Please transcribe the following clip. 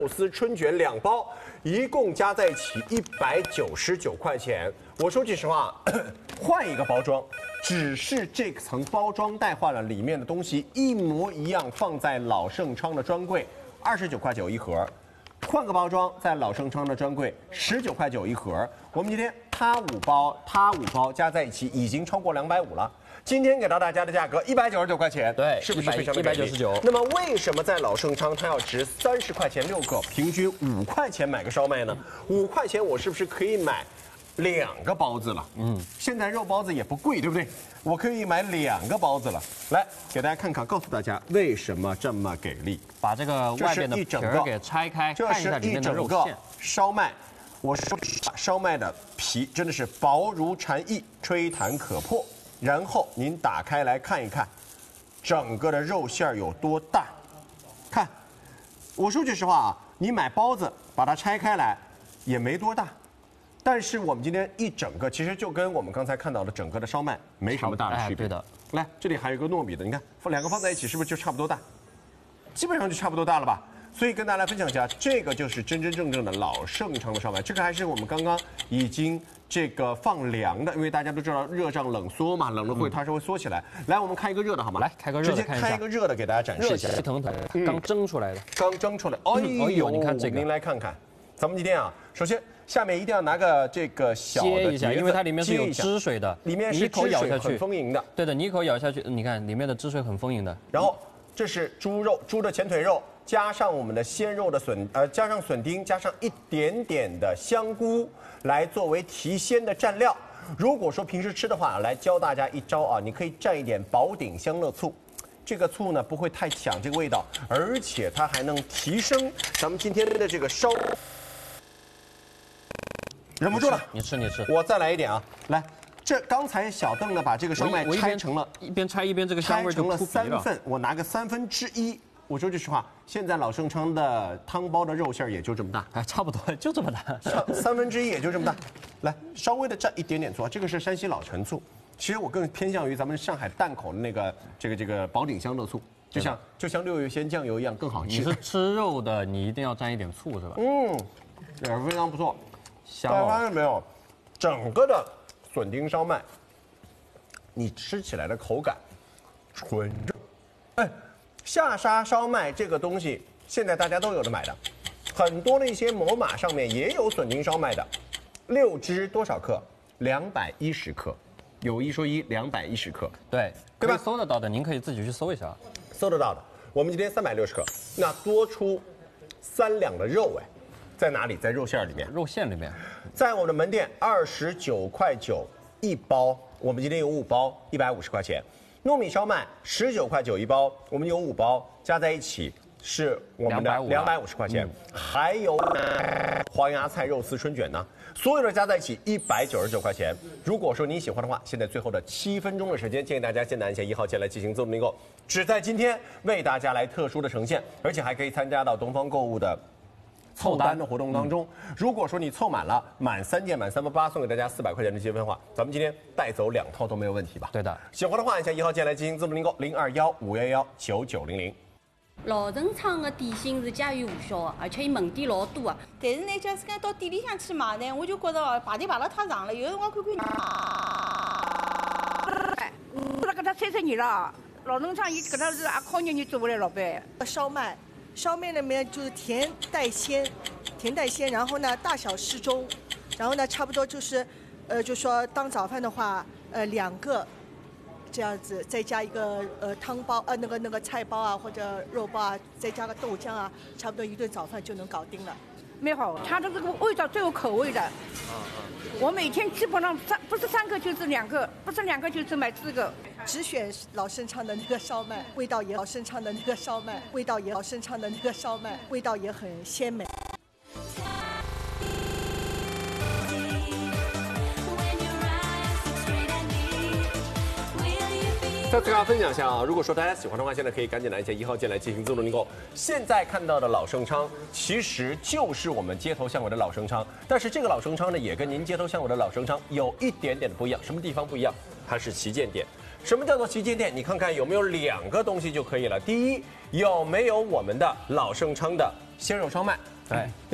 肉丝春卷2包，一共加在一起199块钱。我说句实话，换一个包装，只是这层包装袋换了，里面的东西一模一样，放在老盛昌的专柜，29块9一盒。换个包装，在老盛昌的专柜19块9一盒。我们今天它5包加在一起已经超过250了。今天给到大家的价格199块钱， 对， 是不是非常的 199？ 那么为什么在老盛昌它要值30块钱6个，平均5块钱买个烧麦呢？5块钱我是不是可以买2个包子了？现在肉包子也不贵，对不对？我可以买2个包子了。来，给大家看看，告诉大家为什么这么给力。 把这个外面的皮儿给拆开，看一下里面的肉馅。 烧麦，我说烧麦的皮真的是薄如蝉翼，吹弹可破。然后您打开来看一看，整个的肉馅有多大？看，我说句实话啊，你买包子把它拆开来也没多大，但是我们今天一整个其实就跟我们刚才看到的整个的烧麦没什么大的区别。 对的， 来这里还有一个糯米的，你看2个放在一起是不是就差不多大？基本上就差不多大了吧。所以跟大家来分享一下，这个就是真真正正的老盛昌的烧麦，这个还是我们刚刚已经这个放凉的，因为大家都知道热胀冷缩嘛，冷了会它是会缩起来。来，我们开一个热的好吗？ 来，开个热的， 直接开一个热的给大家展示一下。 热气腾腾，刚蒸出来的。 刚蒸出来，哎呦，你看这个，您来看看，咱们今天啊，首先下面一定要拿个这个小的一下，因为它里面是有汁水的， 里面是汁水很丰盈的。 对的，你一口咬下去，你看里面的汁水很丰盈的。 然后这是猪肉，猪的前腿肉。加上我们的鲜肉的加上笋丁，加上一点点的香菇，来作为提鲜的蘸料。如果说平时吃的话，来教大家一招啊，你可以蘸一点宝鼎香乐醋，这个醋呢不会太抢这个味道，而且它还能提升咱们今天的这个烧。忍不住了， 你吃， 我再来一点啊，来。这刚才小邓呢把这个烧麦拆成了， 一边拆一边这个香味就扑鼻了。 拆成了3份，我拿个1/3。我说句实话，现在老盛昌的汤包的肉馅也就这么大， 哎，差不多就这么大 ，1/3也就这么大。来，稍微的蘸一点点醋，这个是山西老陈醋。其实我更偏向于咱们上海淡口的那个这个宝鼎香乐醋，就像六月鲜酱油一样更好吃。 你是吃肉的，你一定要蘸一点醋是吧？ 也是非常不错。 香大家发现没有，整个的笋丁烧麦，你吃起来的口感纯正，哎。下沙烧麦这个东西，现在大家都有的买的，很多的一些某马上面也有笋丁烧麦的，6只多少克？210克，有一说一，210克， 对，可以搜得到的，您可以自己去搜一下， 搜得到的。我们今天360克，那多出3两的肉哎，在哪里？在肉馅里面， 肉馅里面， 在我们的门店29块9一包，我们今天有5包，150块钱。糯米烧麦19块9一包，我们有5包，加在一起是我们的250块钱。还有黄芽菜肉丝春卷呢，所有的加在一起199块钱。如果说您喜欢的话，现在最后的7分钟的时间，建议大家先拿一下1号键来进行自动订购，只在今天为大家来特殊的呈现，而且还可以参加到东方购物的凑单的活动当中，如果说你凑满了，满3件满388送给大家400块钱的积分的话，咱们今天带走2套都没有问题吧？ 对的。 喜欢的话，按下1号键来进行自动订购，0215119900。 老盛昌的点心是家喻户晓的，而且伊门店老多啊。 但是呢，假使讲到店里向去买呢，我就觉得排队排了太长了，有辰光看看。 做了搿搭30年了，老盛昌伊搿搭是也靠年做下来老板。 烧麦里面就是甜带鲜，然后呢大小适中，然后呢差不多就是，就说当早饭的话，2个这样子，再加一个汤包那个菜包啊或者肉包啊，再加个豆浆啊，差不多一顿早饭就能搞定了。 蛮好，它的这个味道最有口味的。我每天基本上不是3个就是2个，不是2个就是买4个。 只选老盛昌的那个烧麦，味道也很鲜美。 再次跟大家分享一下啊，如果说大家喜欢的话，现在可以赶紧来一下1号键来进行自动订购。现在看到的老盛昌，其实就是我们街头巷尾的老盛昌，但是这个老盛昌呢，也跟您街头巷尾的老盛昌有一点点的不一样。什么地方不一样？它是旗舰店。什么叫做旗舰店？你看看有没有2个东西就可以了。第一，有没有我们的老盛昌的鲜肉烧麦， 对。